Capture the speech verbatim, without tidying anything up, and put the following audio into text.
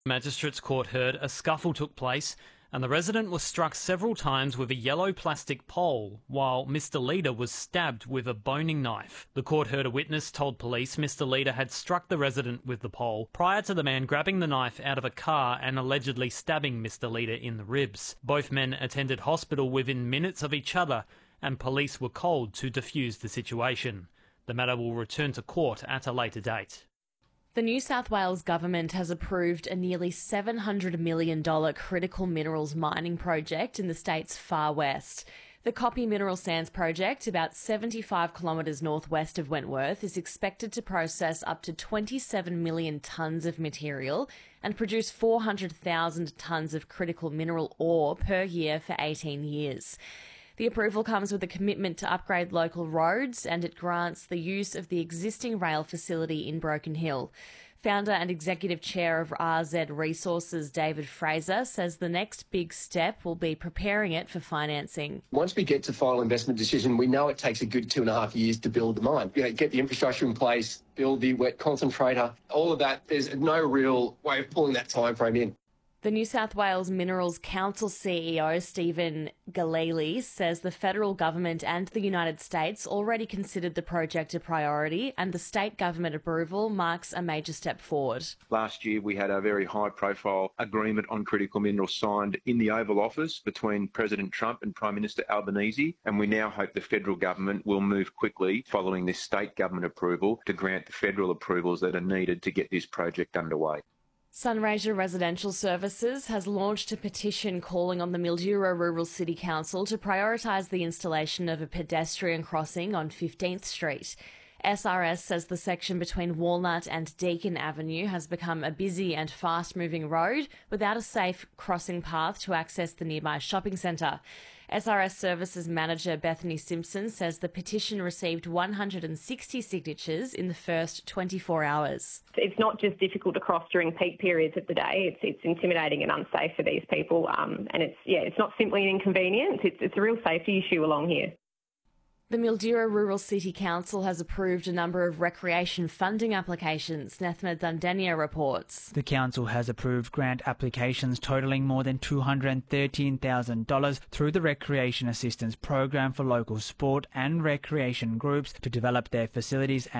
Magistrates Court heard a scuffle took place and the resident was struck several times with a yellow plastic pole, while Mister Leader was stabbed with a boning knife. The court heard a witness told police Mister Leader had struck the resident with the pole prior to the man grabbing the knife out of a car and allegedly stabbing Mister Leader in the ribs. Both men attended hospital within minutes of each other and police were called to defuse the situation. The matter will return to court at a later date. The New South Wales government has approved a nearly seven hundred million dollars critical minerals mining project in the state's far west. The Copy Mineral Sands project, about seventy-five kilometres northwest of Wentworth, is expected to process up to twenty-seven million tonnes of material and produce four hundred thousand tonnes of critical mineral ore per year for eighteen years. The approval comes with a commitment to upgrade local roads and it grants the use of the existing rail facility in Broken Hill. Founder and Executive Chair of R Z Resources, David Fraser, says the next big step will be preparing it for financing. Once we get to final investment decision, we know it takes a good two and a half years to build the mine. You know, get the infrastructure in place, build the wet concentrator, all of that. There's no real way of pulling that time frame in. The New South Wales Minerals Council C E O, Stephen Galili, says the federal government and the United States already considered the project a priority and the state government approval marks a major step forward. Last year we had a very high-profile agreement on critical minerals signed in the Oval Office between President Trump and Prime Minister Albanese, and we now hope the federal government will move quickly following this state government approval to grant the federal approvals that are needed to get this project underway. Sunraysia Residential Services has launched a petition calling on the Mildura Rural City Council to prioritise the installation of a pedestrian crossing on fifteenth Street. S R S says the section between Walnut and Deakin Avenue has become a busy and fast-moving road without a safe crossing path to access the nearby shopping centre. S R S Services Manager Bethany Simpson says the petition received one hundred sixty signatures in the first twenty-four hours. It's not just difficult to cross during peak periods of the day. It's it's intimidating and unsafe for these people, um, and it's yeah, it's not simply an inconvenience. It's it's a real safety issue along here. The Mildura Rural City Council has approved a number of recreation funding applications, Nethma Dundenia reports. The council has approved grant applications totalling more than two hundred thirteen thousand dollars through the Recreation Assistance Program for local sport and recreation groups to develop their facilities and